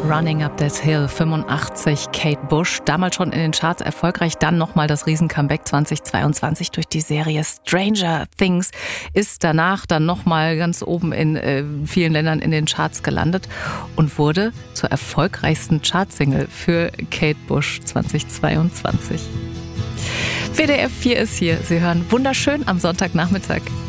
Running Up That Hill, 85, Kate Bush. Damals schon in den Charts erfolgreich, dann nochmal das Riesen-Comeback 2022 durch die Serie Stranger Things. Ist danach dann nochmal ganz oben in vielen Ländern in den Charts gelandet und wurde zur erfolgreichsten Chartsingle für Kate Bush 2022. WDR 4 ist hier. Sie hören Wunderschön am Sonntagnachmittag.